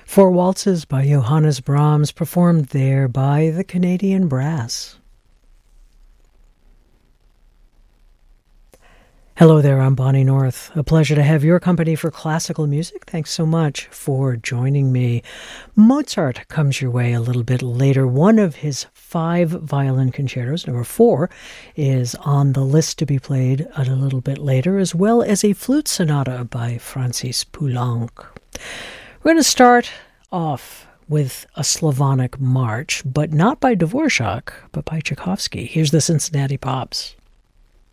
Four waltzes by Johannes Brahms, performed there by the Canadian Brass. Hello there, I'm Bonnie North. A pleasure to have your company for classical music. Thanks so much for joining me. Mozart comes your way a little bit later. One of his 5 violin concertos, number 4, is on the list to be played a little bit later, as well as a flute sonata by Francis Poulenc. We're going to start off with a Slavonic march, but not by Dvorak, but by Tchaikovsky. Here's the Cincinnati Pops.